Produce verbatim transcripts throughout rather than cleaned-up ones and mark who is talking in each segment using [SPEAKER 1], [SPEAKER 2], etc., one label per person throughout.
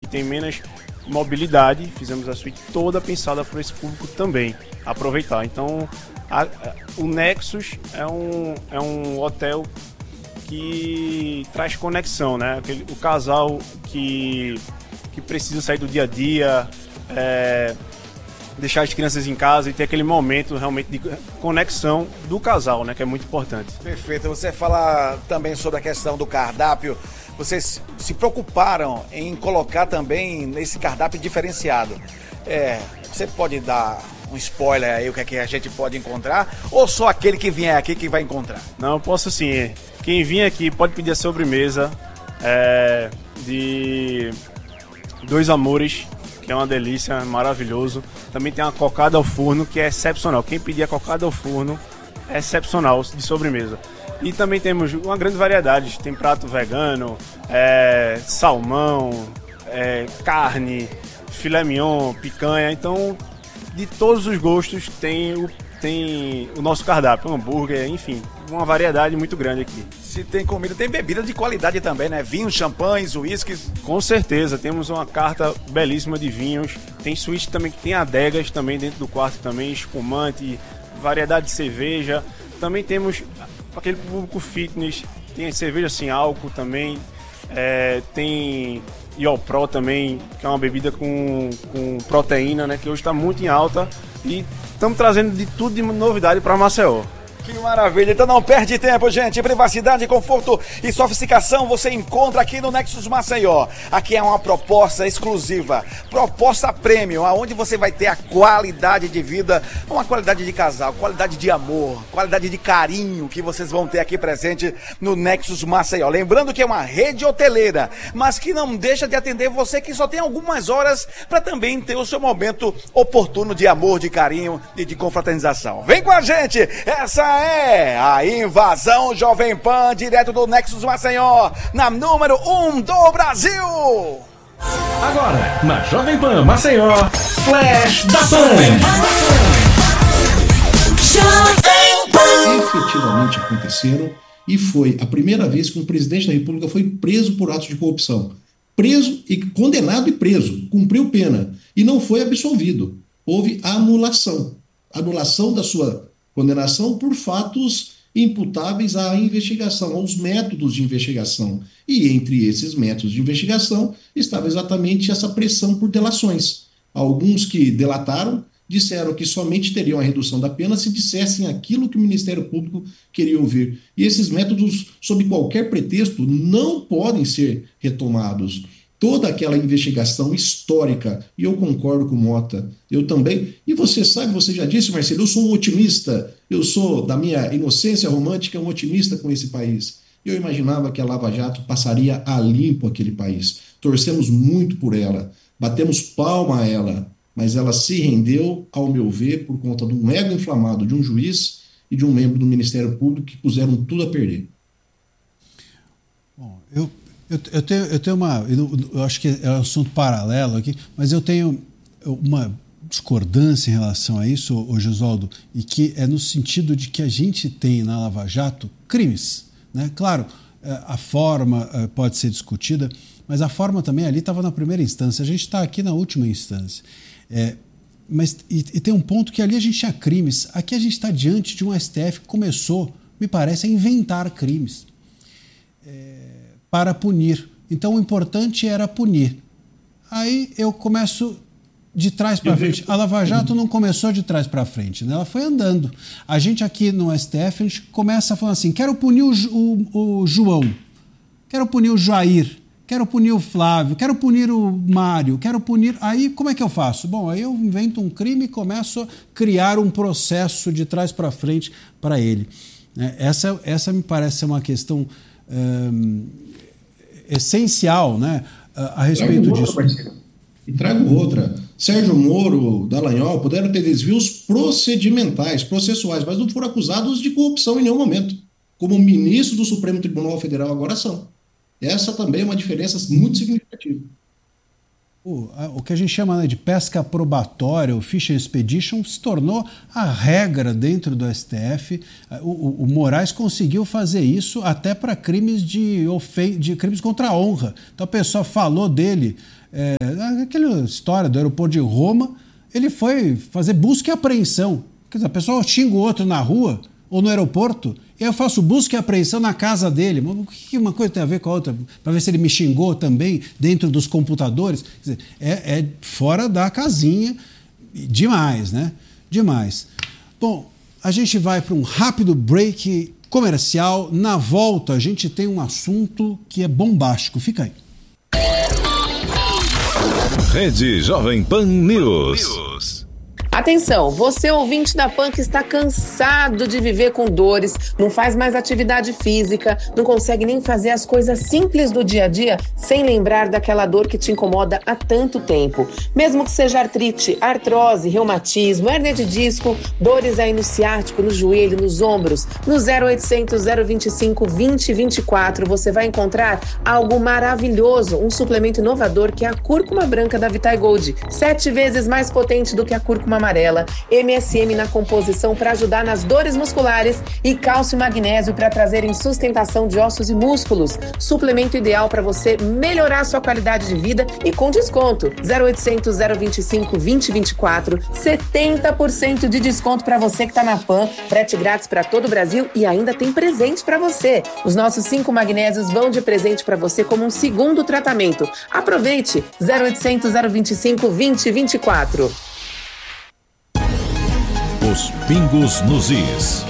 [SPEAKER 1] tem menos mobilidade, fizemos a suíte toda pensada para esse público também aproveitar. Então, a, a, o Nexus é um, é um hotel que traz conexão, né? Aquele, o casal que, que precisa sair do dia a dia, é, deixar as crianças em casa e ter aquele momento realmente de conexão do casal, né? Que é muito importante.
[SPEAKER 2] Perfeito. Você fala também sobre a questão do cardápio. Vocês se preocuparam em colocar também nesse cardápio diferenciado. É, você pode dar um spoiler aí, o que é que a gente pode encontrar? Ou só aquele que vier aqui que vai encontrar?
[SPEAKER 1] Não, eu posso sim. Quem vir aqui pode pedir a sobremesa é, de Dois Amores, que é uma delícia, maravilhoso. Também tem uma cocada ao forno, que é excepcional. Quem pedir a cocada ao forno é excepcional de sobremesa. E também temos uma grande variedade. Tem prato vegano, é, salmão, é, carne, filé mignon, picanha. Então, de todos os gostos, tem o, tem o nosso cardápio, hambúrguer, enfim, uma variedade muito grande aqui.
[SPEAKER 2] Se tem comida, tem bebida de qualidade também, né? Vinhos, champanhes, uísques.
[SPEAKER 1] Com certeza, temos uma carta belíssima de vinhos. Tem suíte também que tem adegas também dentro do quarto também, espumante, variedade de cerveja. Também temos aquele público fitness, tem cerveja sem álcool também, é, tem Iopro também, que é uma bebida com, com proteína, né? Que hoje está muito em alta e estamos trazendo de tudo de novidade para Maceió.
[SPEAKER 2] Que maravilha, então não perde tempo, gente. Privacidade, conforto e sofisticação você encontra aqui no Nexus Maceió. Aqui é uma proposta exclusiva, proposta premium, onde você vai ter a qualidade de vida, uma qualidade de casal, qualidade de amor, qualidade de carinho que vocês vão ter aqui presente no Nexus Maceió. Lembrando que é uma rede hoteleira, mas que não deixa de atender você que só tem algumas horas para também ter o seu momento oportuno de amor, de carinho e de confraternização. Vem com a gente, essa é a Invasão Jovem Pan, direto do Nexus Maceió, na número um do Brasil.
[SPEAKER 3] Agora, na Jovem Pan Maceió, Flash da Pan.
[SPEAKER 4] Efetivamente aconteceram e foi a primeira vez que um presidente da República foi preso por atos de corrupção. Preso e condenado e preso, cumpriu pena e não foi absolvido. Houve anulação, anulação da sua condenação por fatos imputáveis à investigação, aos métodos de investigação. E entre esses métodos de investigação estava exatamente essa pressão por delações. Alguns que delataram disseram que somente teriam a redução da pena se dissessem aquilo que o Ministério Público queria ouvir. E esses métodos, sob qualquer pretexto, não podem ser retomados. Toda aquela investigação histórica, e eu concordo com o Mota, eu também, e você sabe, você já disse, Marcelo, eu sou um otimista, eu sou, da minha inocência romântica, um otimista com esse país. Eu imaginava que a Lava Jato passaria a limpo aquele país. Torcemos muito por ela, batemos palma a ela, mas ela se rendeu, ao meu ver, por conta de um ego inflamado de um juiz e de um membro do Ministério Público que puseram tudo a perder.
[SPEAKER 5] Bom, eu... Eu, eu, tenho, eu tenho uma... Eu, eu acho que é um assunto paralelo aqui, mas eu tenho uma discordância em relação a isso, ô Gesualdo, e que é no sentido de que a gente tem na Lava Jato crimes, né? Claro, a forma pode ser discutida, mas a forma também ali estava na primeira instância, a gente está aqui na última instância. É, mas, e, e tem um ponto que ali a gente tinha crimes, aqui a gente está diante de um S T F que começou, me parece, a inventar crimes. É, para punir. Então o importante era punir. Aí eu começo de trás para frente. A Lava Jato não começou de trás para frente, né? Ela foi andando. A gente aqui no S T F, a gente começa falando assim, quero punir o, o, o João, quero punir o Jair, quero punir o Flávio, quero punir o Mário, quero punir... Aí como é que eu faço? Bom, aí eu invento um crime e começo a criar um processo de trás para frente para ele. Essa, essa me parece ser uma questão... Hum, essencial, né, a, a respeito
[SPEAKER 4] trago
[SPEAKER 5] disso.
[SPEAKER 4] Outra, e trago outra. Sérgio Moro, Dallagnol puderam ter desvios procedimentais, processuais, mas não foram acusados de corrupção em nenhum momento. Como ministros do Supremo Tribunal Federal agora são. Essa também é uma diferença muito significativa.
[SPEAKER 5] O, a, o que a gente chama, né, de pesca probatória, o Fish Expedition, se tornou a regra dentro do S T F. O, o, o Moraes conseguiu fazer isso até para crimes de, ofen- de crimes contra a honra. Então a pessoa falou dele, é, aquela história do aeroporto de Roma, ele foi fazer busca e apreensão. Quer dizer, a pessoa xinga o outro na rua ou no aeroporto, e eu faço busca e apreensão na casa dele. O que uma coisa tem a ver com a outra? Para ver se ele me xingou também dentro dos computadores. Quer dizer, é, é fora da casinha demais, né? Demais. Bom, a gente vai para um rápido break comercial. Na volta, a gente tem um assunto que é bombástico. Fica aí.
[SPEAKER 6] Rede Jovem Pan News.
[SPEAKER 7] Atenção, você ouvinte da Pan que está cansado de viver com dores, não faz mais atividade física, não consegue nem fazer as coisas simples do dia a dia sem lembrar daquela dor que te incomoda há tanto tempo. Mesmo que seja artrite, artrose, reumatismo, hérnia de disco, dores aí no ciático, no joelho, nos ombros, no zero oitocentos, zero vinte e cinco, vinte, vinte e quatro você vai encontrar algo maravilhoso, um suplemento inovador que é a cúrcuma branca da Vitae Gold, sete vezes mais potente do que a cúrcuma amarela, M S M na composição para ajudar nas dores musculares e cálcio e magnésio para trazerem sustentação de ossos e músculos. Suplemento ideal para você melhorar sua qualidade de vida e com desconto. zero oitocentos, zero vinte e cinco, vinte, vinte e quatro, setenta por cento de desconto para você que está na Pan, frete grátis para todo o Brasil e ainda tem presente para você. Os nossos cinco magnésios vão de presente para você como um segundo tratamento. Aproveite! zero oitocentos, zero vinte e cinco, vinte, vinte e quatro.
[SPEAKER 6] Os pingos nos is.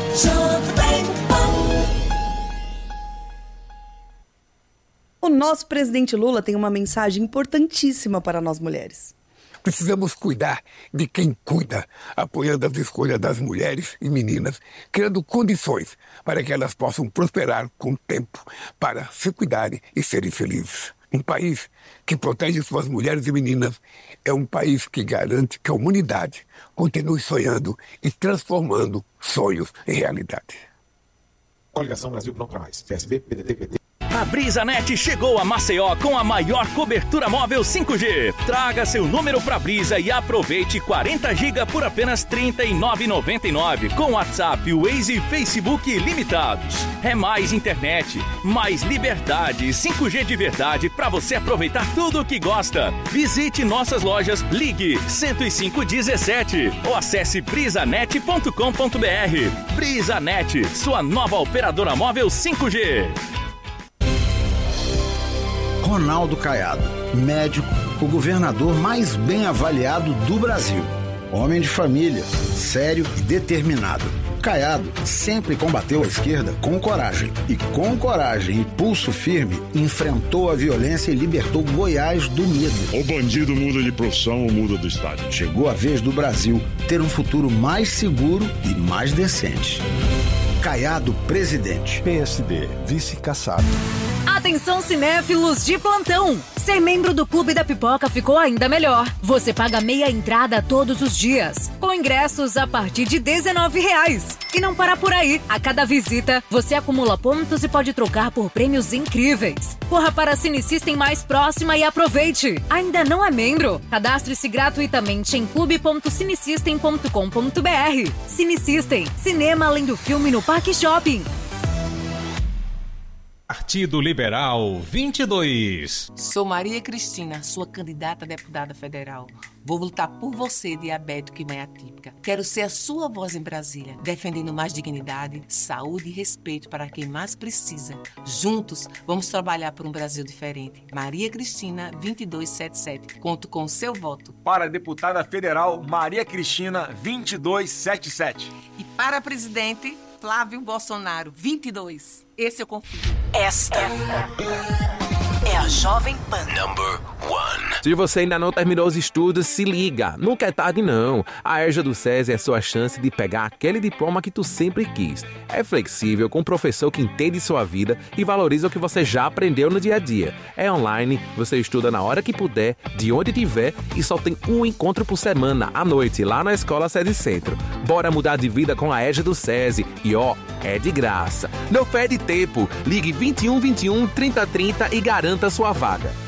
[SPEAKER 8] O nosso presidente Lula tem uma mensagem importantíssima para nós mulheres.
[SPEAKER 9] Precisamos cuidar de quem cuida, apoiando as escolhas das mulheres e meninas, criando condições para que elas possam prosperar com o tempo, para se cuidarem e serem felizes. Um país que protege suas mulheres e meninas é um país que garante que a humanidade continue sonhando e transformando sonhos em realidade.
[SPEAKER 10] Coligação Brasil Pronto pra Mais. P S B, P D T, P T.
[SPEAKER 11] A BrisaNet chegou a Maceió com a maior cobertura móvel cinco G. Traga seu número pra Brisa e aproveite quarenta gigas por apenas trinta e nove reais e noventa e nove centavos com WhatsApp, Waze e Facebook limitados. É mais internet, mais liberdade, cinco G de verdade pra você aproveitar tudo o que gosta. Visite nossas lojas, ligue cento e cinco dezessete ou acesse brisanet ponto com ponto br. BrisaNet, sua nova operadora móvel cinco G.
[SPEAKER 12] Ronaldo Caiado, médico, o governador mais bem avaliado do Brasil. Homem de família, sério e determinado. Caiado sempre combateu a esquerda com coragem. E com coragem e pulso firme, enfrentou a violência e libertou Goiás do medo.
[SPEAKER 13] O bandido muda de profissão ou muda do estado.
[SPEAKER 12] Chegou a vez do Brasil ter um futuro mais seguro e mais decente. Caiado, presidente.
[SPEAKER 14] P S D, vice Kassab.
[SPEAKER 15] Atenção cinéfilos de plantão! Ser membro do Clube da Pipoca ficou ainda melhor. Você paga meia entrada todos os dias, com ingressos a partir de dezenove reais. E não para por aí. A cada visita, você acumula pontos e pode trocar por prêmios incríveis. Corra para a Cine System mais próxima e aproveite. Ainda não é membro? Cadastre-se gratuitamente em clube ponto cinesystem ponto com ponto br. Cine System, cinema além do filme no Parque Shopping.
[SPEAKER 3] Partido Liberal vinte e dois.
[SPEAKER 16] Sou Maria Cristina, sua candidata a deputada federal. Vou lutar por você, diabético e mãe atípica. Quero ser a sua voz em Brasília, defendendo mais dignidade, saúde e respeito para quem mais precisa. Juntos, vamos trabalhar por um Brasil diferente. Maria Cristina, vinte e dois setenta e sete. Conto com o seu voto.
[SPEAKER 2] Para a deputada federal, Maria Cristina, vinte e dois setenta e sete.
[SPEAKER 16] E para a presidente, Flávio Bolsonaro, vinte e dois. Esse eu confio.
[SPEAKER 17] Esta é a Jovem Pan.
[SPEAKER 18] Number one. Se você ainda não terminou os estudos, se liga. Nunca é tarde, não. A EJA do SESI é a sua chance de pegar aquele diploma que tu sempre quis. É flexível, com um professor que entende sua vida e valoriza o que você já aprendeu no dia a dia. É online, você estuda na hora que puder, de onde tiver, e só tem um encontro por semana, à noite, lá na Escola SESI Centro. Bora mudar de vida com a EJA do SESI. E ó, é de graça. Não perde tempo. Ligue vinte e um, vinte e um, trinta, trinta e garanta sua vaga.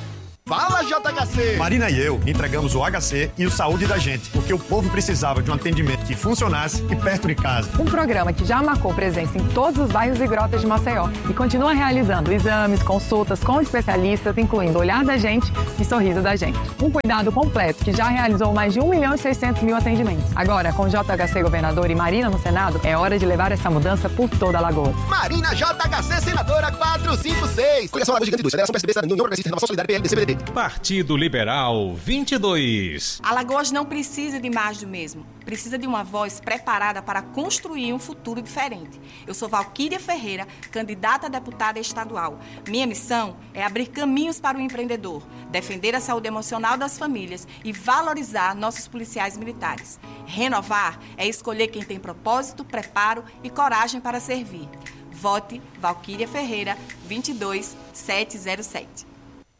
[SPEAKER 19] Fala, J H C!
[SPEAKER 20] Marina e eu entregamos o H C e o Saúde da Gente, porque o povo precisava de um atendimento que funcionasse e perto de casa.
[SPEAKER 21] Um programa que já marcou presença em todos os bairros e grotas de Maceió e continua realizando exames, consultas com especialistas, incluindo Olhar da Gente e Sorriso da Gente. Um cuidado completo que já realizou mais de um milhão e seiscentos mil atendimentos. Agora, com J H C governador e Marina no Senado, é hora de levar essa mudança por toda a Lagoa.
[SPEAKER 19] Marina J H C, senadora quatrocentos e cinquenta e seis. Coligação Lagoa Gigante Indústria, Federação P S D B, Cidadania, União Progressista, Renovação Solidária, P L, D C, B D T.
[SPEAKER 6] Partido Liberal vinte e dois.
[SPEAKER 22] Alagoas não precisa de mais do mesmo. Precisa de uma voz preparada para construir um futuro diferente. Eu sou Valquíria Ferreira, candidata a deputada estadual. Minha missão é abrir caminhos para o empreendedor, defender a saúde emocional das famílias e valorizar nossos policiais militares. Renovar é escolher quem tem propósito, preparo e coragem para servir. Vote Valquíria Ferreira, vinte e dois mil setecentos e sete.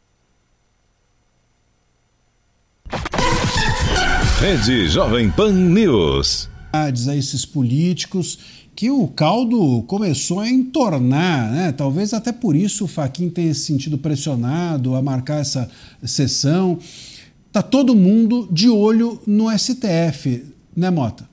[SPEAKER 6] Rede Jovem Pan News.
[SPEAKER 5] A esses políticos que o caldo começou a entornar, né? Talvez até por isso o Fachin tenha se sentido pressionado a marcar essa sessão. Tá todo mundo de olho no S T F, né, Mota?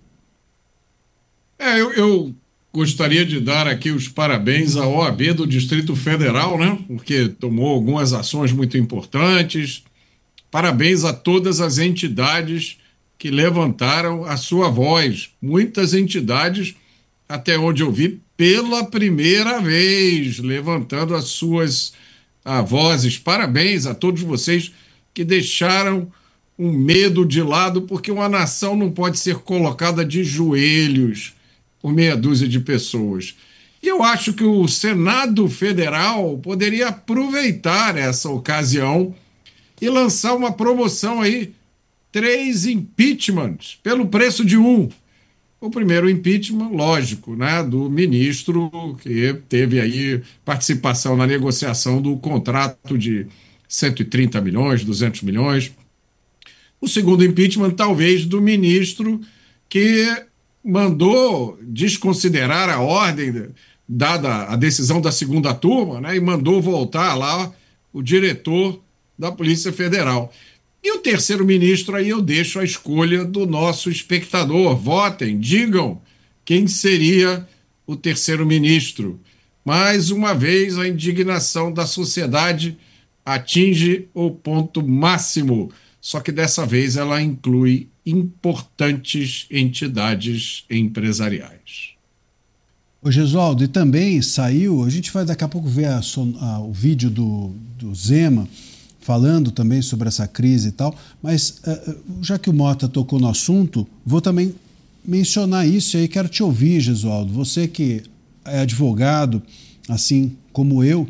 [SPEAKER 23] É, eu, eu gostaria de dar aqui os parabéns à O A B do Distrito Federal, né? Porque tomou algumas ações muito importantes. Parabéns a todas as entidades que levantaram a sua voz. Muitas entidades, até onde eu vi, pela primeira vez, levantando as suas ah, vozes. Parabéns a todos vocês que deixaram o medo de lado, porque uma nação não pode ser colocada de joelhos por meia dúzia de pessoas. E eu acho que o Senado Federal poderia aproveitar essa ocasião e lançar uma promoção aí, três impeachments, pelo preço de um. O primeiro impeachment, lógico, né, do ministro que teve aí participação na negociação do contrato de cento e trinta milhões, duzentos milhões. O segundo impeachment, talvez, do ministro que mandou desconsiderar a ordem dada a decisão da segunda turma, né, e mandou voltar lá o diretor da Polícia Federal. E o terceiro ministro, aí eu deixo a escolha do nosso espectador. Votem, digam quem seria o terceiro ministro. Mais uma vez, a indignação da sociedade atinge o ponto máximo, só que dessa vez ela inclui importantes entidades empresariais.
[SPEAKER 5] Ô Gesualdo, e também saiu, a gente vai daqui a pouco ver a, a, o vídeo do, do Zema, falando também sobre essa crise e tal, mas já que o Mota tocou no assunto, vou também mencionar isso e aí quero te ouvir, Gesualdo. Você que é advogado, assim como eu,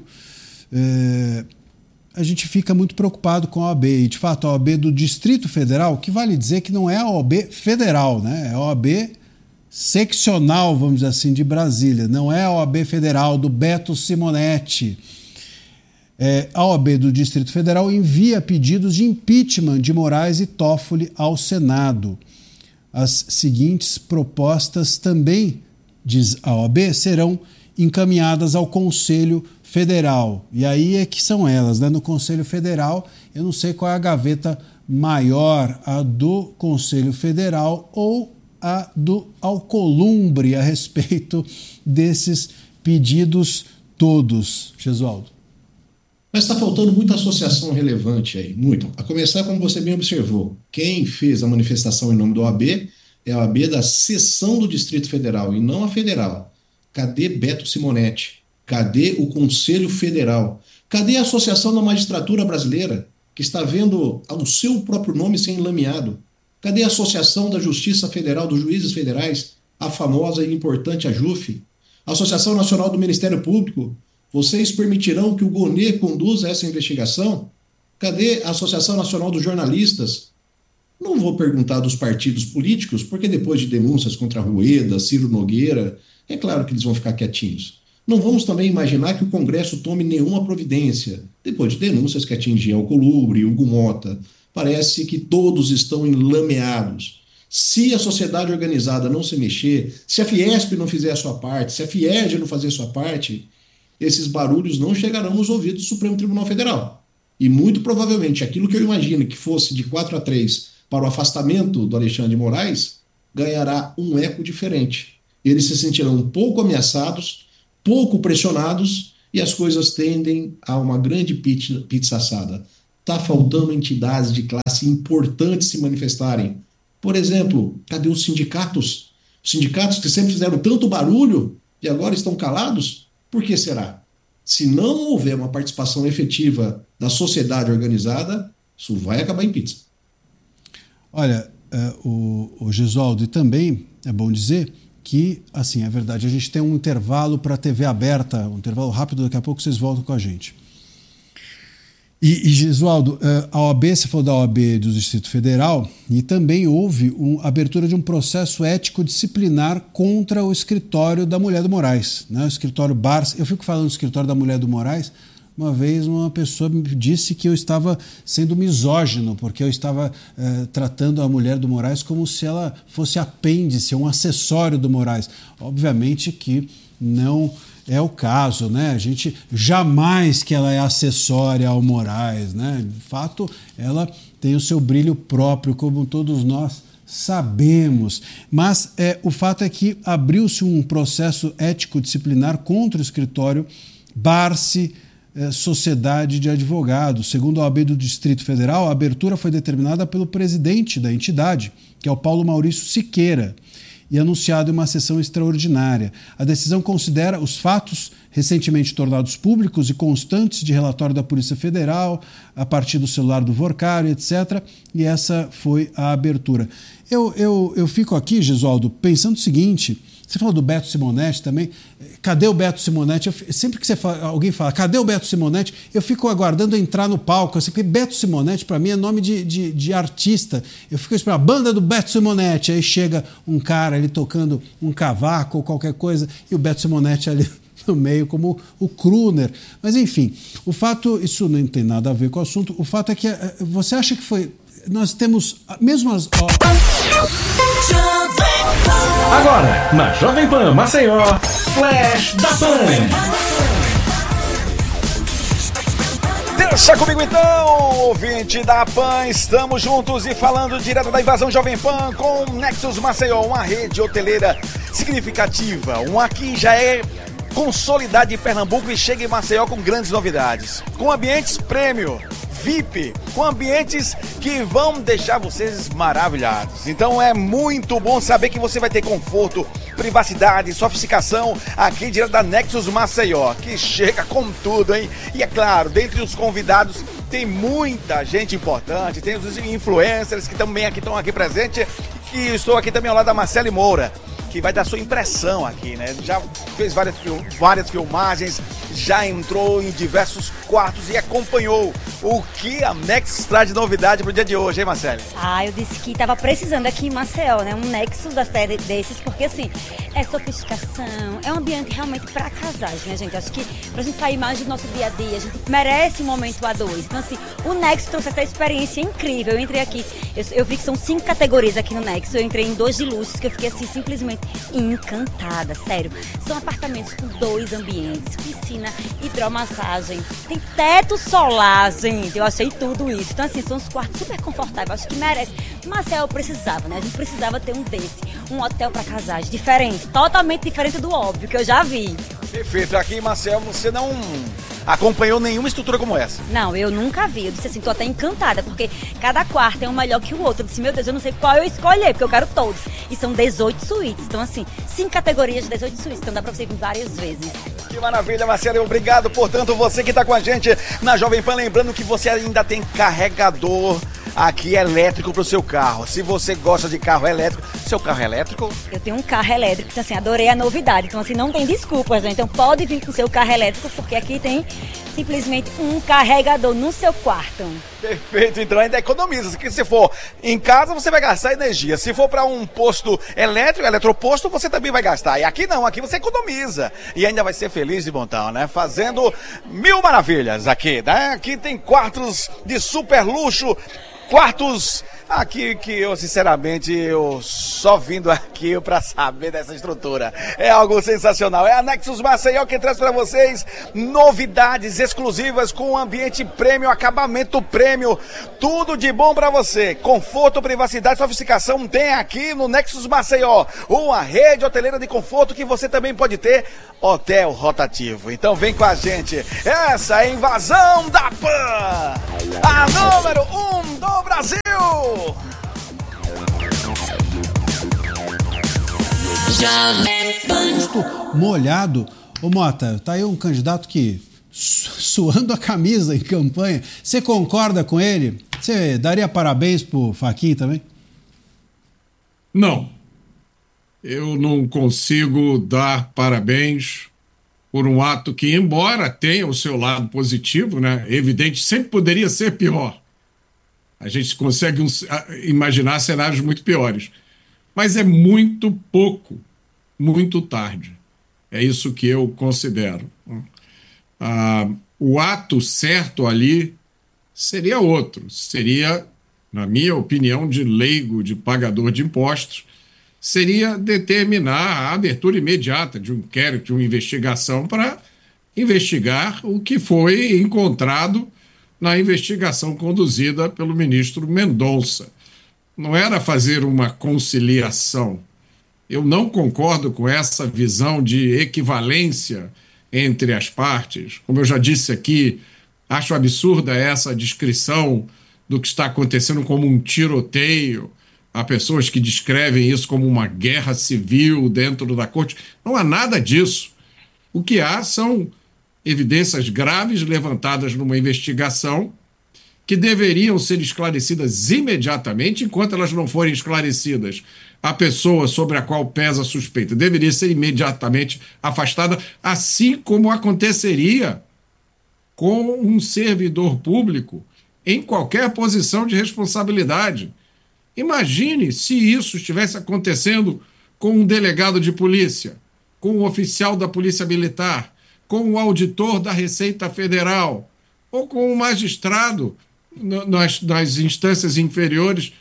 [SPEAKER 5] é, a gente fica muito preocupado com a O A B. E, de fato, a O A B do Distrito Federal, que vale dizer que não é a O A B federal, né? É a O A B seccional, vamos dizer assim, de Brasília. Não é a O A B federal do Beto Simonetti. É, a O A B do Distrito Federal envia pedidos de impeachment de Moraes e Toffoli ao Senado. As seguintes propostas também, diz a O A B, serão encaminhadas ao Conselho Federal. E aí é que são elas, né? No Conselho Federal, eu não sei qual é a gaveta maior, a do Conselho Federal ou a do Alcolumbre a respeito desses pedidos todos. Gesualdo.
[SPEAKER 4] Mas está faltando muita associação relevante aí, muito. A começar, como você bem observou, quem fez a manifestação em nome do O A B é a O A B da seção do Distrito Federal e não a federal. Cadê Beto Simonetti? Cadê o Conselho Federal? Cadê a Associação da Magistratura Brasileira, que está vendo o seu próprio nome ser enlameado? Cadê a Associação da Justiça Federal, dos Juízes Federais, a famosa e importante AJUF? A Associação Nacional do Ministério Público? Vocês permitirão que o Gonê conduza essa investigação? Cadê a Associação Nacional dos Jornalistas? Não vou perguntar dos partidos políticos, porque depois de denúncias contra Rueda, Ciro Nogueira, é claro que eles vão ficar quietinhos. Não vamos também imaginar que o Congresso tome nenhuma providência, depois de denúncias que atingiam Alcolumbre e Hugo Mota. Parece que todos estão enlameados. Se a sociedade organizada não se mexer, se a Fiesp não fizer a sua parte, se a Fierj não fazer a sua parte, esses barulhos não chegarão nos ouvidos do Supremo Tribunal Federal. E muito provavelmente aquilo que eu imagino que fosse de quatro a três para o afastamento do Alexandre de Moraes ganhará um eco diferente. Eles se sentirão um pouco ameaçados, pouco pressionados e as coisas tendem a uma grande pizza, pizza assada. Está faltando entidades de classe importantes se manifestarem. Por exemplo, cadê os sindicatos? Os sindicatos que sempre fizeram tanto barulho e agora estão calados? Por que será? Se não houver uma participação efetiva da sociedade organizada, isso vai acabar em pizza.
[SPEAKER 5] Olha, uh, o, o Gesualdo, e também é bom dizer que, assim, é verdade, a gente tem um intervalo para a T V aberta, um intervalo rápido, daqui a pouco vocês voltam com a gente. E, e Gesualdo, a O A B, você falou da O A B do Distrito Federal, e também houve a abertura de um processo ético disciplinar contra o escritório da Mulher do Moraes, né? O escritório Barça. Eu fico falando do escritório da Mulher do Moraes. Uma vez uma pessoa me disse que eu estava sendo misógino, porque eu estava eh, tratando a Mulher do Moraes como se ela fosse apêndice, um acessório do Moraes. Obviamente que não é o caso, né? A gente jamais que ela é acessória ao Moraes, né? De fato, ela tem o seu brilho próprio, como todos nós sabemos. Mas é, o fato é que abriu-se um processo ético-disciplinar contra o escritório Barce Sociedade de Advogados. Segundo a O A B do Distrito Federal, a abertura foi determinada pelo presidente da entidade, que é o Paulo Maurício Siqueira, e anunciado em uma sessão extraordinária. A decisão considera os fatos recentemente tornados públicos e constantes de relatório da Polícia Federal, a partir do celular do Vorcário, etcétera. E essa foi a abertura. Eu, eu, eu fico aqui, Gesualdo, pensando o seguinte. Você falou do Beto Simonetti também. Cadê o Beto Simonetti? Eu, sempre que você fala, alguém fala, cadê o Beto Simonetti? Eu fico aguardando entrar no palco. Assim, porque Beto Simonetti, para mim, é nome de, de, de artista. Eu fico esperando a banda do Beto Simonetti. Aí chega um cara ali tocando um cavaco ou qualquer coisa, e o Beto Simonetti ali no meio, como o crooner. Mas, enfim, o fato, isso não tem nada a ver com o assunto. O fato é que você acha que foi. Nós temos mesmo as. Ó...
[SPEAKER 3] Agora, na Jovem Pan Maceió, Flash da Pan.
[SPEAKER 2] Deixa comigo então, ouvinte da Pan, estamos juntos e falando direto da invasão Jovem Pan com Nexus Maceió, uma rede hoteleira significativa, uma que já é consolidada em Pernambuco e chega em Maceió com grandes novidades, com ambientes premium, V I P, com ambientes que vão deixar vocês maravilhados. Então é muito bom saber que você vai ter conforto, privacidade, sofisticação aqui direto da Nexus Maceió, que chega com tudo, hein? E é claro, dentre os convidados tem muita gente importante, tem os influencers que também aqui estão aqui presentes, e estou aqui também ao lado da Marcele Moura, que vai dar sua impressão aqui, né? Já fez várias, fil- várias filmagens, já entrou em diversos quartos e acompanhou o que a Nexus traz de novidade pro dia de hoje, hein, Marcele?
[SPEAKER 1] Ah, eu disse que tava precisando aqui em Maceió, né? Um Nexus da série desses, porque assim, é sofisticação, é um ambiente realmente pra casais, né, gente? Acho que pra gente sair mais do nosso dia a dia, a gente merece um momento a dois. Então, assim, o Nexus trouxe essa experiência incrível. Eu entrei aqui, eu, eu vi que são cinco categorias aqui no Nexus, eu entrei em dois de luxo, que eu fiquei assim, simplesmente encantada, sério. São apartamentos com dois ambientes, piscina, hidromassagem, tem teto solar, gente, eu achei tudo isso. Então assim, são os quartos super confortáveis, acho que merece. Maceió precisava, né? A gente precisava ter um desse, um hotel para casais, diferente, totalmente diferente do óbvio, que eu já vi.
[SPEAKER 2] Perfeito, aqui em Maceió você não acompanhou nenhuma estrutura como essa?
[SPEAKER 1] Não, eu nunca vi, eu disse assim, tô até encantada, porque cada quarto é um melhor que o outro. Eu disse, meu Deus, eu não sei qual eu escolher, porque eu quero todos. E são dezoito suítes, então assim, cinco categorias de dezoito suítes, então dá pra você vir várias vezes.
[SPEAKER 2] Que maravilha, Marcelo, obrigado, portanto, você que tá com a gente na Jovem Pan, lembrando que você ainda tem carregador aqui elétrico pro seu carro. Se você gosta de carro elétrico, seu carro é elétrico?
[SPEAKER 1] Eu tenho um carro elétrico, então assim, adorei a novidade, então assim, não tem desculpa, gente, então pode vir com o seu carro elétrico, porque aqui tem simplesmente um carregador no seu quarto.
[SPEAKER 2] Perfeito, então ainda economiza, porque se for em casa você vai gastar energia, se for para um posto elétrico, eletroposto, você também vai gastar, e aqui não, aqui você economiza, e ainda vai ser feliz de montão, né, fazendo mil maravilhas aqui, né, aqui tem quartos de super luxo, quartos Aqui que eu, sinceramente, eu só vindo aqui para saber dessa estrutura. É algo sensacional. É a Nexus Maceió que traz para vocês novidades exclusivas com ambiente prêmio, acabamento prêmio, tudo de bom para você. Conforto, privacidade, sofisticação tem aqui no Nexus Maceió. Uma rede hoteleira de conforto que você também pode ter, hotel rotativo. Então vem com a gente. Essa é a Invasão da Pan, a número um do Brasil.
[SPEAKER 5] Molhado. Ô Mota, tá aí um candidato que suando a camisa em campanha. Você concorda com ele? Você daria parabéns pro Fachin também?
[SPEAKER 23] Não. Eu não consigo dar parabéns por um ato que, embora tenha o seu lado positivo, né, evidente, sempre poderia ser pior. A gente consegue um, imaginar cenários muito piores. Mas é muito pouco, muito tarde. É isso que eu considero. Ah, o ato certo ali seria outro. Seria, na minha opinião, de leigo, de pagador de impostos, seria determinar a abertura imediata de um inquérito, de uma investigação para investigar o que foi encontrado na investigação conduzida pelo ministro Mendonça. Não era fazer uma conciliação. Eu não concordo com essa visão de equivalência entre as partes. Como eu já disse aqui, acho absurda essa descrição do que está acontecendo como um tiroteio. Há pessoas que descrevem isso como uma guerra civil dentro da corte. Não há nada disso. O que há são evidências graves levantadas numa investigação que deveriam ser esclarecidas imediatamente. Enquanto elas não forem esclarecidas, a pessoa sobre a qual pesa a suspeita deveria ser imediatamente afastada, assim como aconteceria com um servidor público em qualquer posição de responsabilidade. Imagine se isso estivesse acontecendo com um delegado de polícia, com um oficial da Polícia Militar, com um auditor da Receita Federal ou com um magistrado nas, nas instâncias inferiores,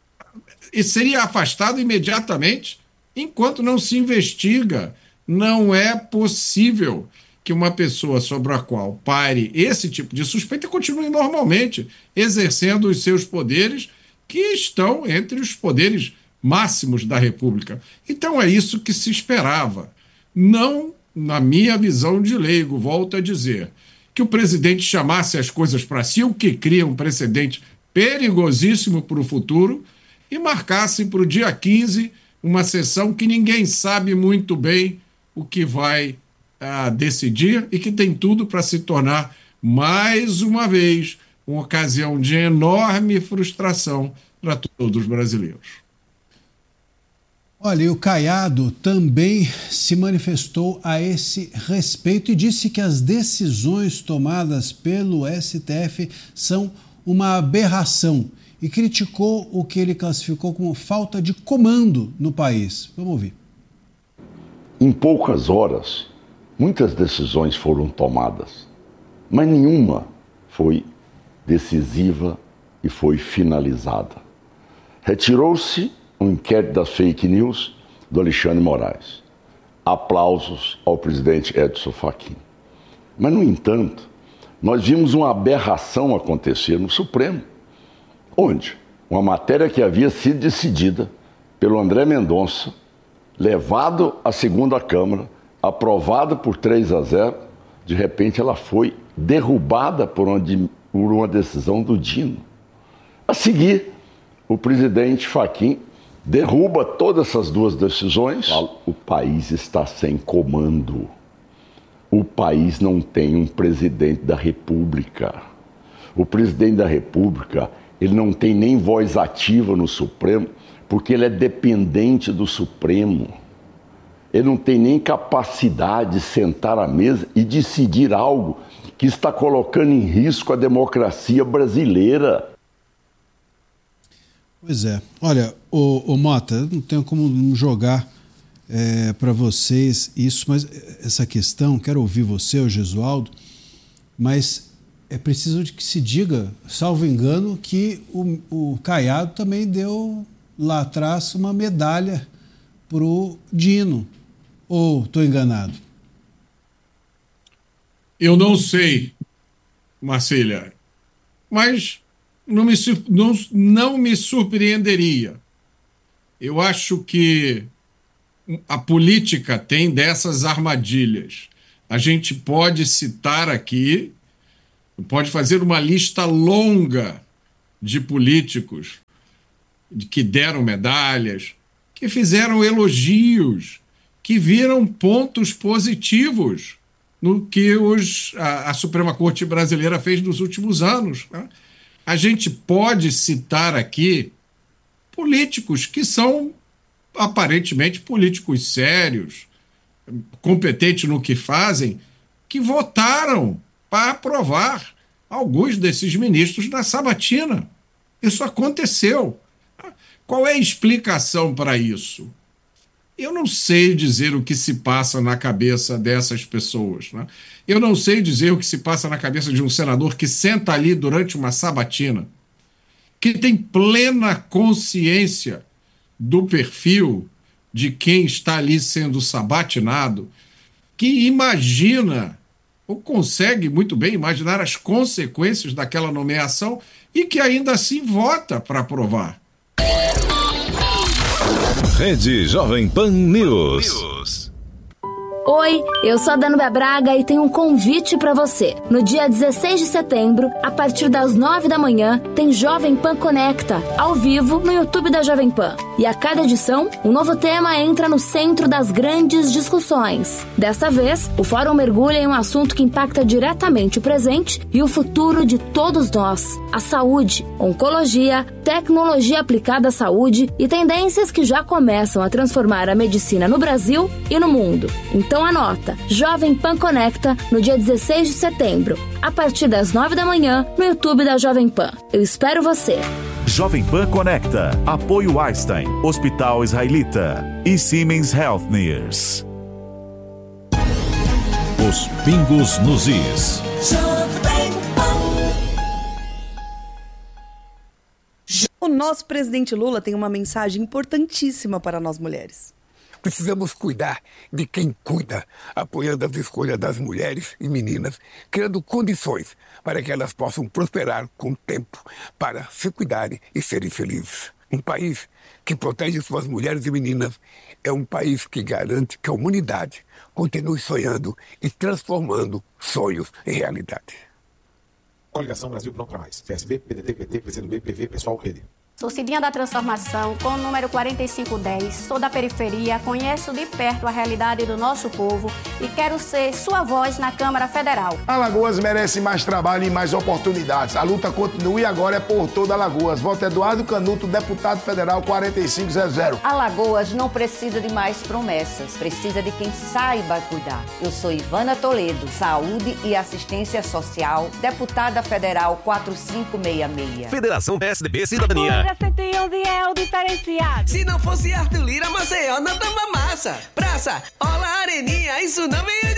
[SPEAKER 23] e seria afastado imediatamente enquanto não se investiga. Não é possível que uma pessoa sobre a qual pare esse tipo de suspeita continue normalmente exercendo os seus poderes, que estão entre os poderes máximos da República. Então é isso que se esperava. Não, na minha visão de leigo, volto a dizer, que o presidente chamasse as coisas para si, o que cria um precedente perigosíssimo para o futuro, e marcasse para o dia quinze uma sessão que ninguém sabe muito bem o que vai ah, decidir e que tem tudo para se tornar, mais uma vez, uma ocasião de enorme frustração para todos os brasileiros.
[SPEAKER 5] Olha, e o Caiado também se manifestou a esse respeito e disse que as decisões tomadas pelo S T F são uma aberração e criticou o que ele classificou como falta de comando no país. Vamos ouvir.
[SPEAKER 7] Em poucas horas, muitas decisões foram tomadas, mas nenhuma foi decisiva e foi finalizada. Retirou-se o inquérito das fake news do Alexandre Moraes. Aplausos ao presidente Edson Fachin. Mas, no entanto, nós vimos uma aberração acontecer no Supremo. Onde? Uma matéria que havia sido decidida pelo André Mendonça, levado à segunda Câmara, aprovada por três a zero, de repente ela foi derrubada por uma, por uma decisão do Dino. A seguir, o presidente Fachin derruba todas essas duas decisões. O país está sem comando. O país não tem um presidente da República. O presidente da República, ele não tem nem voz ativa no Supremo, porque ele é dependente do Supremo. Ele não tem nem capacidade de sentar à mesa e decidir algo que está colocando em risco a democracia brasileira.
[SPEAKER 5] Pois é. Olha, ô, ô Mota, eu não tenho como jogar é, para vocês isso, mas essa questão, quero ouvir você, o Gesualdo, mas é preciso de que se diga, salvo engano, que o, o Caiado também deu lá atrás uma medalha para o Dino. Ou estou enganado?
[SPEAKER 23] Eu não sei, Marcília, mas não me, não, não me surpreenderia. Eu acho que a política tem dessas armadilhas. A gente pode citar aqui, pode fazer uma lista longa de políticos que deram medalhas, que fizeram elogios, que viram pontos positivos no que os, a, a Suprema Corte Brasileira fez nos últimos anos. Né? A gente pode citar aqui políticos que são aparentemente políticos sérios, competentes no que fazem, que votaram para aprovar alguns desses ministros na sabatina. Isso aconteceu. Qual é a explicação para isso? Eu não sei dizer o que se passa na cabeça dessas pessoas. Né? Eu não sei dizer o que se passa na cabeça de um senador que senta ali durante uma sabatina, que tem plena consciência do perfil de quem está ali sendo sabatinado, que imagina, ou consegue muito bem imaginar as consequências daquela nomeação e que ainda assim vota para aprovar.
[SPEAKER 6] Rede Jovem Pan News.
[SPEAKER 8] Oi, eu sou a Danúbia Braga e tenho um convite para você. No dia dezesseis de setembro, a partir das nove da manhã, tem Jovem Pan Conecta, ao vivo no YouTube da Jovem Pan. E a cada edição, um novo tema entra no centro das grandes discussões. Desta vez, o Fórum mergulha em um assunto que impacta diretamente o presente e o futuro de todos nós: a saúde, oncologia, tecnologia aplicada à saúde e tendências que já começam a transformar a medicina no Brasil e no mundo. Então anota, Jovem Pan Conecta no dia dezesseis de setembro, a partir das nove da manhã, no YouTube da Jovem Pan. Eu espero você.
[SPEAKER 9] Jovem Pan Conecta, apoio Einstein, Hospital Israelita e Siemens Healthineers.
[SPEAKER 6] Os pingos nos is.
[SPEAKER 10] O nosso presidente Lula tem uma mensagem importantíssima para nós mulheres.
[SPEAKER 24] Precisamos cuidar de quem cuida, apoiando as escolhas das mulheres e meninas, criando condições para que elas possam prosperar com tempo, para se cuidarem e serem felizes. Um país que protege suas mulheres e meninas é um país que garante que a humanidade continue sonhando e transformando sonhos em realidade.
[SPEAKER 25] Coligação Brasil Pronto para Mais. P S B, P D T, P T, P C do B, P V, Pessoal, Rede.
[SPEAKER 26] Sou Cidinha da Transformação, com o número quarenta e cinco dez, sou da periferia, conheço de perto a realidade do nosso povo e quero ser sua voz na Câmara Federal.
[SPEAKER 27] Alagoas merece mais trabalho e mais oportunidades. A luta continua e agora é por toda Alagoas. Voto Eduardo Canuto, deputado federal quarenta e cinco zero zero.
[SPEAKER 28] Alagoas não precisa de mais promessas, precisa de quem saiba cuidar. Eu sou Ivana Toledo, Saúde e Assistência Social, deputada federal quatro cinco seis seis.
[SPEAKER 29] Federação P S D B Cidadania.
[SPEAKER 30] cento e onze é o diferenciado.
[SPEAKER 31] Se não fosse Arthur Lira, Maceió não toma massa. Praça, Ola Areninha, isso não me